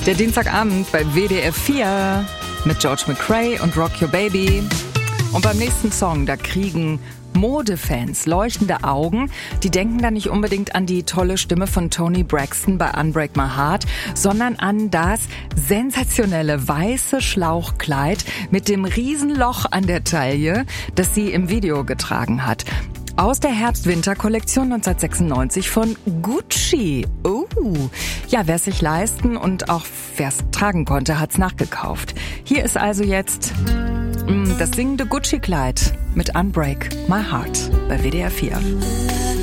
Der Dienstagabend bei WDR 4 mit George McRae und Rock Your Baby. Und beim nächsten Song, da kriegen Modefans leuchtende Augen. Die denken da nicht unbedingt an die tolle Stimme von Toni Braxton bei Unbreak My Heart, sondern an das sensationelle weiße Schlauchkleid mit dem Riesenloch an der Taille, das sie im Video getragen hat. Aus der Herbst-Winter-Kollektion 1996 von Gucci. Ja, wer es sich leisten und auch wer es tragen konnte, hat's nachgekauft. Hier ist also jetzt das singende Gucci-Kleid mit Unbreak My Heart bei WDR 4.